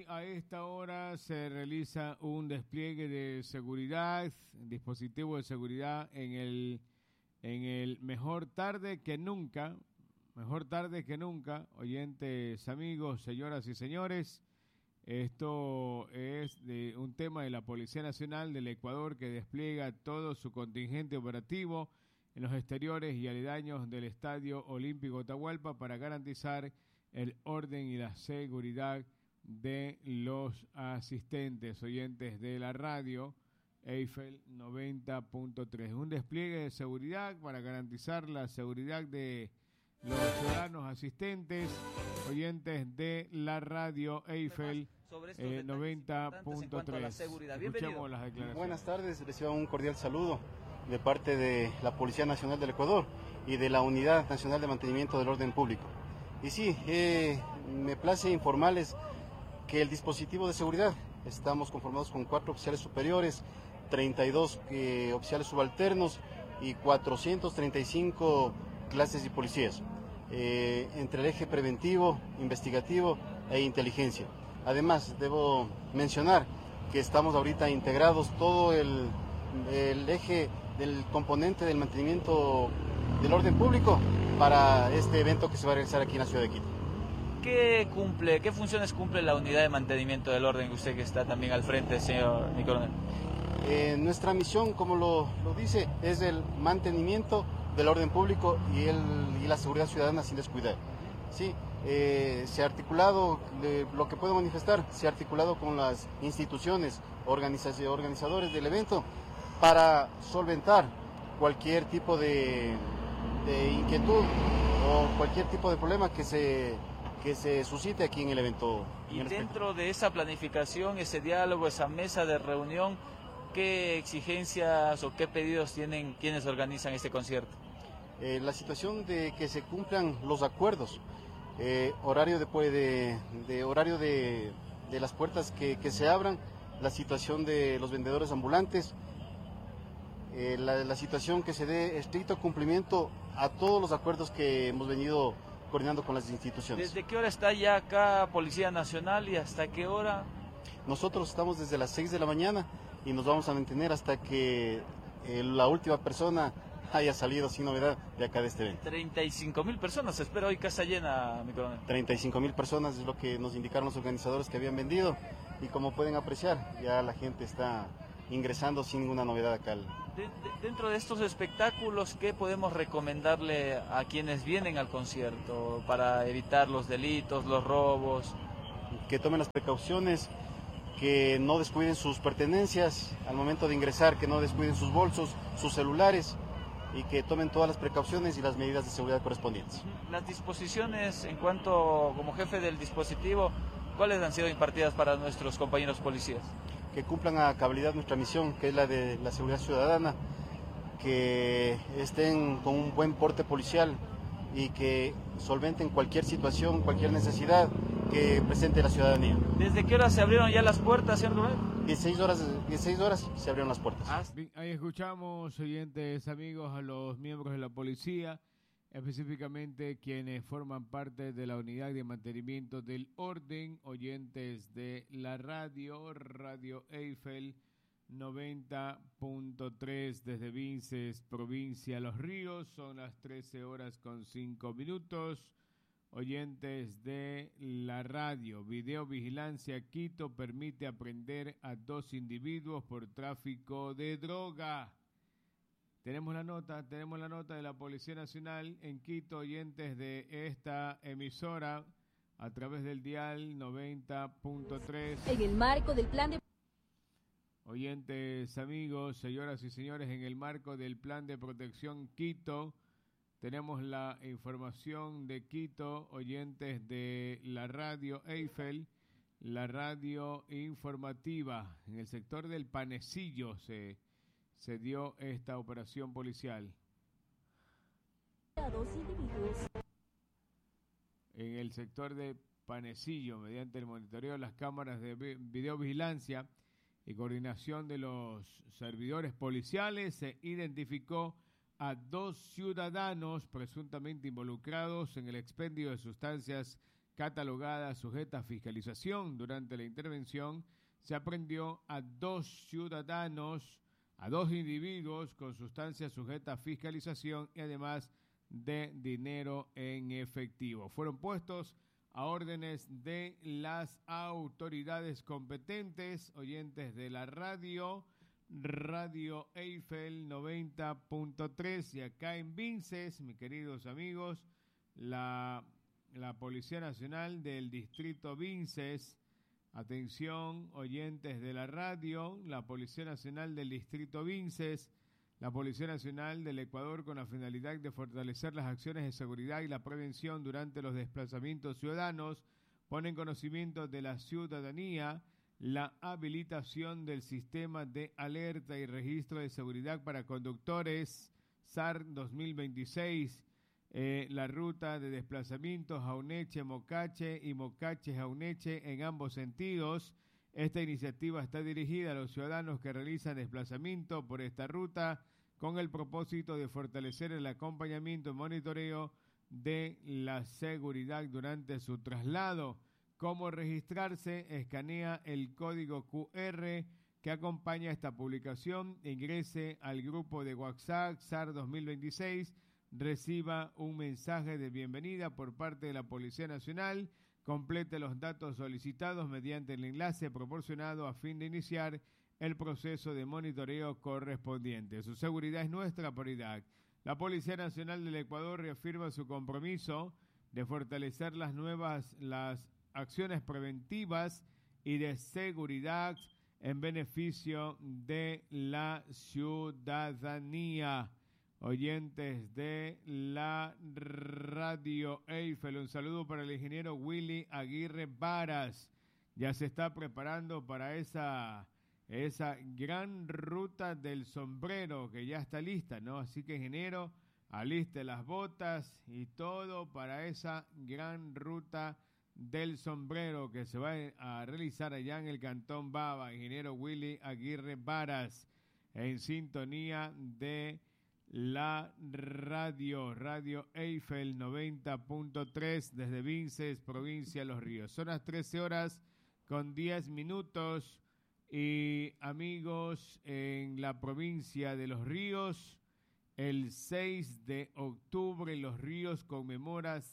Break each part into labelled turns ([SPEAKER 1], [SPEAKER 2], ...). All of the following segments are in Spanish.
[SPEAKER 1] A esta hora se realiza un despliegue de seguridad, dispositivo de seguridad en el mejor tarde que nunca, oyentes, amigos, señoras y señores. Esto es de un tema de la Policía Nacional del Ecuador que despliega todo su contingente operativo en los exteriores y aledaños del Estadio Olímpico Atahualpa para garantizar el orden y la seguridad de los asistentes, oyentes de la radio Eiffel 90.3. Un despliegue de seguridad para garantizar la seguridad de los ciudadanos asistentes, oyentes de la radio Eiffel 90.3. Escuchemos las declaraciones.
[SPEAKER 2] Buenas tardes, reciban un cordial saludo de parte de la Policía Nacional del Ecuador y de la Unidad Nacional de Mantenimiento del Orden Público. Y sí, me place informarles que el dispositivo de seguridad, estamos conformados con 4 oficiales superiores, 32 oficiales subalternos y 435 clases de policías, entre el eje preventivo, investigativo e inteligencia. Además, debo mencionar que estamos ahorita integrados todo el eje del componente del mantenimiento del orden público para este evento que se va a realizar aquí en la ciudad de Quito.
[SPEAKER 3] ¿Qué funciones cumple la unidad de mantenimiento del orden, usted que está también al frente, señor mi coronel?
[SPEAKER 2] Nuestra misión, como lo dice, es el mantenimiento del orden público y la seguridad ciudadana sin descuidar. Sí, se ha articulado, lo que puedo manifestar, se ha articulado con las instituciones, organizadores del evento para solventar cualquier tipo de inquietud o cualquier tipo de problema que se suscite aquí en el evento.
[SPEAKER 3] Y dentro de esa planificación, ese diálogo, esa mesa de reunión, ¿qué exigencias o qué pedidos tienen quienes organizan este concierto?
[SPEAKER 2] La situación de que se cumplan los acuerdos, horario de las puertas que se abran, la situación de los vendedores ambulantes, la situación que se dé estricto cumplimiento a todos los acuerdos que hemos venido coordinando con las instituciones.
[SPEAKER 3] ¿Desde qué hora está ya acá Policía Nacional y hasta qué hora?
[SPEAKER 2] Nosotros estamos desde las 6 de la mañana y nos vamos a mantener hasta que la última persona haya salido sin novedad de acá de este evento.
[SPEAKER 3] 35.000 personas, espero hoy casa llena, mi coronel.
[SPEAKER 2] 35.000 personas es lo que nos indicaron los organizadores que habían vendido y como pueden apreciar, ya la gente está ingresando sin ninguna novedad acá.
[SPEAKER 3] Dentro de estos espectáculos, ¿qué podemos recomendarle a quienes vienen al concierto para evitar los delitos, los robos?
[SPEAKER 2] Que tomen las precauciones, que no descuiden sus pertenencias al momento de ingresar, que no descuiden sus bolsos, sus celulares y que tomen todas las precauciones y las medidas de seguridad correspondientes.
[SPEAKER 3] Las disposiciones en cuanto, como jefe del dispositivo, ¿cuáles han sido impartidas para nuestros compañeros policías?
[SPEAKER 2] Que cumplan a cabalidad nuestra misión, que es la de la seguridad ciudadana, que estén con un buen porte policial y que solventen cualquier situación, cualquier necesidad que presente la ciudadanía.
[SPEAKER 3] ¿Desde qué hora se abrieron ya las puertas, señor coronel?
[SPEAKER 2] 16 horas se abrieron las puertas.
[SPEAKER 1] Bien, ahí escuchamos, oyentes amigos, a los miembros de la policía, específicamente quienes forman parte de la unidad de mantenimiento del orden, oyentes de la radio Eiffel 90.3 desde Vinces, provincia Los Ríos. Son las 13:05. Oyentes de la radio, videovigilancia Quito permite aprender a 2 individuos por tráfico de droga. Tenemos la nota de la Policía Nacional en Quito, oyentes de esta emisora a través del dial 90.3.
[SPEAKER 4] En el marco del plan de...
[SPEAKER 1] Oyentes, amigos, señoras y señores, en el marco del plan de protección Quito, tenemos la información de Quito, oyentes de la radio Eiffel, la radio informativa. En el sector del Panecillo se dio esta operación policial. En el sector de Panecillo, mediante el monitoreo de las cámaras de videovigilancia y coordinación de los servidores policiales, se identificó a 2 ciudadanos presuntamente involucrados en el expendio de sustancias catalogada sujeta a fiscalización. Durante la intervención se aprehendió a 2 ciudadanos, a 2 individuos con sustancias sujetas a fiscalización y además de dinero en efectivo. Fueron puestos a órdenes de las autoridades competentes, oyentes de la Radio Eiffel 90.3, y acá en Vinces, mis queridos amigos, la Policía Nacional del Distrito Vinces. Atención, oyentes de la radio, la Policía Nacional del Distrito Vinces, la Policía Nacional del Ecuador, con la finalidad de fortalecer las acciones de seguridad y la prevención durante los desplazamientos ciudadanos, pone en conocimiento de la ciudadanía la habilitación del sistema de alerta y registro de seguridad para conductores SAR 2026, la ruta de desplazamiento Jauneche-Mocache y Mocache-Jauneche en ambos sentidos. Esta iniciativa está dirigida a los ciudadanos que realizan desplazamiento por esta ruta con el propósito de fortalecer el acompañamiento y monitoreo de la seguridad durante su traslado. ¿Cómo registrarse? Escanea el código QR que acompaña esta publicación, ingrese al grupo de WhatsApp SAR 2026, reciba un mensaje de bienvenida por parte de la Policía Nacional, complete los datos solicitados mediante el enlace proporcionado a fin de iniciar el proceso de monitoreo correspondiente. Su seguridad es nuestra prioridad. La Policía Nacional del Ecuador reafirma su compromiso de fortalecer las acciones preventivas y de seguridad en beneficio de la ciudadanía. Oyentes de la Radio Eiffel, un saludo para el ingeniero Willy Aguirre Varas. Ya se está preparando para esa gran ruta del sombrero que ya está lista, ¿no? Así que, ingeniero, aliste las botas y todo para esa gran ruta del sombrero que se va a realizar allá en el Cantón Baba. Ingeniero Willy Aguirre Varas, en sintonía de la Radio Eiffel 90.3 desde Vinces, provincia de Los Ríos. Son las 13:10 y amigos, en la provincia de Los Ríos, el 6 de octubre Los Ríos conmemora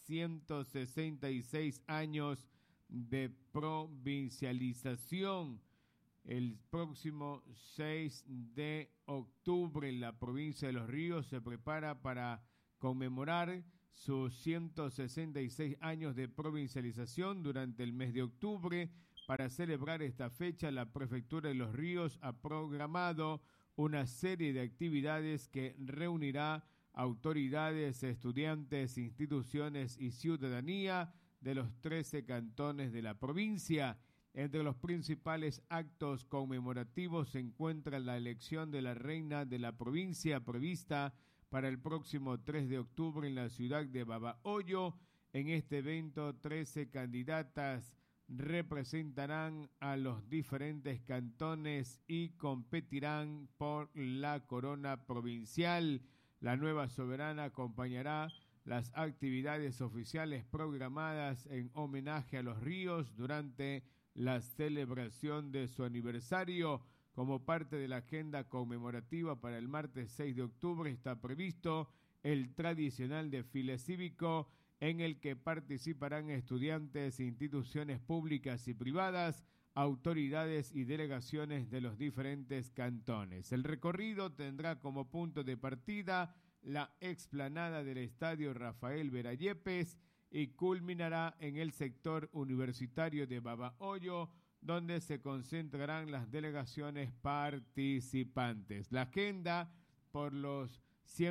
[SPEAKER 1] 166 años de provincialización. El próximo 6 de octubre la provincia de Los Ríos se prepara para conmemorar sus 166 años de provincialización. Durante el mes de octubre, para celebrar esta fecha, la Prefectura de Los Ríos ha programado una serie de actividades que reunirá autoridades, estudiantes, instituciones y ciudadanía de los 13 cantones de la provincia. Entre los principales actos conmemorativos se encuentra la elección de la reina de la provincia prevista para el próximo 3 de octubre en la ciudad de Babahoyo. En este evento, 13 candidatas representarán a los diferentes cantones y competirán por la corona provincial. La nueva soberana acompañará las actividades oficiales programadas en homenaje a Los Ríos durante la celebración de su aniversario. Como parte de la agenda conmemorativa para el martes 6 de octubre está previsto el tradicional desfile cívico en el que participarán estudiantes, instituciones públicas y privadas, autoridades y delegaciones de los diferentes cantones. El recorrido tendrá como punto de partida la explanada del Estadio Rafael Vera Yepes y culminará en el sector universitario de Babahoyo, donde se concentrarán las delegaciones participantes. La agenda por los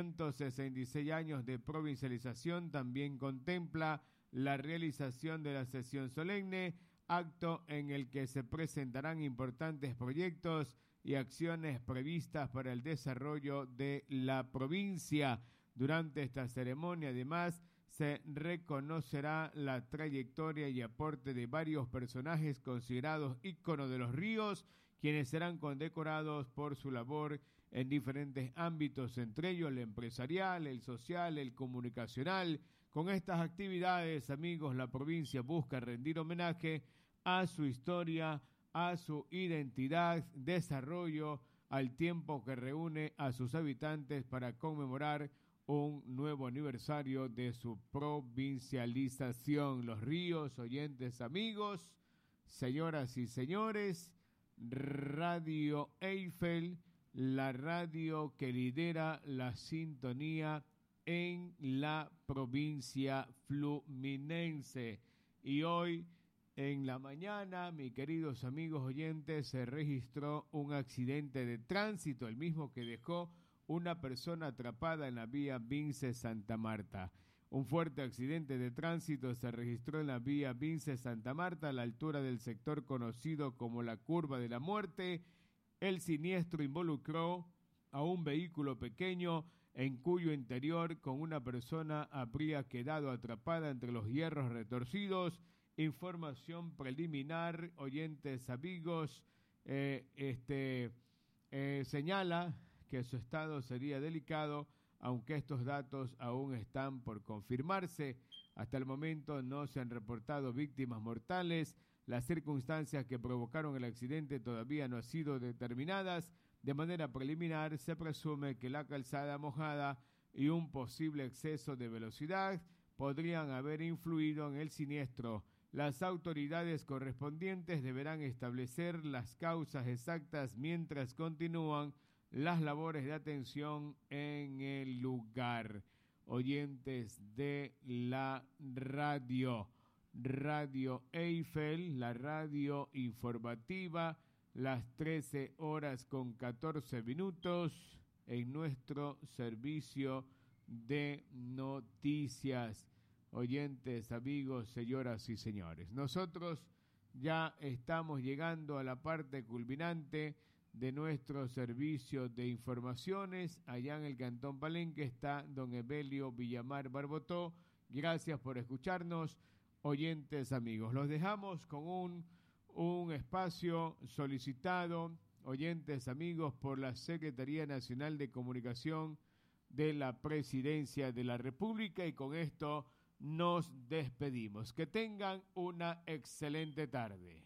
[SPEAKER 1] 166 años de provincialización también contempla la realización de la sesión solemne, acto en el que se presentarán importantes proyectos y acciones previstas para el desarrollo de la provincia. Durante esta ceremonia, además, se reconocerá la trayectoria y aporte de varios personajes considerados íconos de Los Ríos, quienes serán condecorados por su labor en diferentes ámbitos, entre ellos el empresarial, el social, el comunicacional, Con estas actividades, amigos, la provincia busca rendir homenaje a su historia, a su identidad, desarrollo, al tiempo que reúne a sus habitantes para conmemorar un nuevo aniversario de su provincialización. Los Ríos, oyentes, amigos, señoras y señores, Radio Eiffel, la radio que lidera la sintonía en la provincia fluminense. Y hoy en la mañana, mis queridos amigos oyentes, se registró un accidente de tránsito, el mismo que dejó una persona atrapada en la vía Vince Santa Marta. Un fuerte accidente de tránsito se registró en la vía Vince Santa Marta a la altura del sector conocido como la Curva de la Muerte. El siniestro involucró a un vehículo pequeño en cuyo interior con una persona habría quedado atrapada entre los hierros retorcidos. Información preliminar, oyentes amigos, señala que su estado sería delicado, aunque estos datos aún están por confirmarse. Hasta el momento no se han reportado víctimas mortales. Las circunstancias que provocaron el accidente todavía no han sido determinadas. De manera preliminar, se presume que la calzada mojada y un posible exceso de velocidad podrían haber influido en el siniestro. Las autoridades correspondientes deberán establecer las causas exactas mientras continúan las labores de atención en el lugar. Oyentes de la Radio Eiffel, la radio informativa, las 13:14 en nuestro servicio de noticias. Oyentes, amigos, señoras y señores, nosotros ya estamos llegando a la parte culminante de nuestro servicio de informaciones. Allá en el Cantón Palenque está don Evelio Villamar Barbotó. Gracias por escucharnos, oyentes, amigos. Los dejamos con un espacio solicitado, oyentes, amigos, por la Secretaría Nacional de Comunicación de la Presidencia de la República, y con esto nos despedimos. Que tengan una excelente tarde.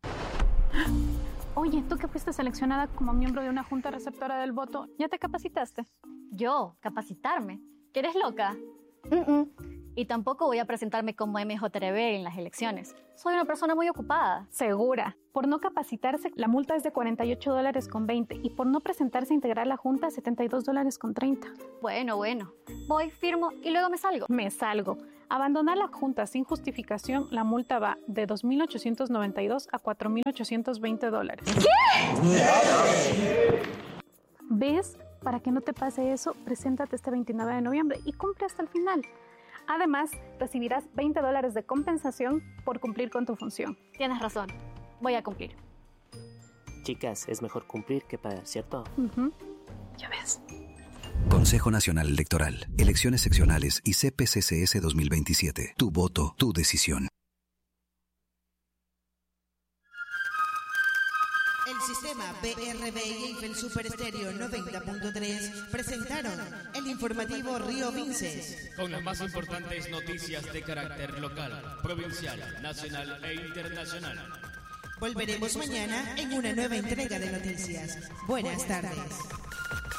[SPEAKER 4] Oye, tú que fuiste seleccionada como miembro de una junta receptora del voto, ¿ya te capacitaste?
[SPEAKER 5] ¿Yo? ¿Capacitarme? ¿Que eres loca? Y tampoco voy a presentarme como MJRB en las elecciones. Soy una persona muy ocupada.
[SPEAKER 4] Segura. Por no capacitarse, la multa es de $48.20 y por no presentarse a integrar la junta, $72.30.
[SPEAKER 5] Bueno. Voy, firmo y luego me salgo.
[SPEAKER 4] Me salgo. Abandonar la junta sin justificación, la multa va de $2.892 a $4.820. ¿Qué? ¿Ves? Para que no te pase eso, preséntate este 29 de noviembre y cumple hasta el final. Además, recibirás $20 de compensación por cumplir con tu función.
[SPEAKER 5] Tienes razón. Voy a cumplir.
[SPEAKER 6] Chicas, es mejor cumplir que pagar, ¿cierto?
[SPEAKER 4] Ya ves.
[SPEAKER 7] Consejo Nacional Electoral, elecciones seccionales y CPCCS 2027. Tu voto, tu decisión.
[SPEAKER 8] El sistema BRB y Eiffel Super Estéreo 90.3 presentaron el informativo Río Vinces,
[SPEAKER 9] con las más importantes noticias de carácter local, provincial, nacional e internacional.
[SPEAKER 8] Volveremos mañana en una nueva entrega de noticias. Buenas tardes.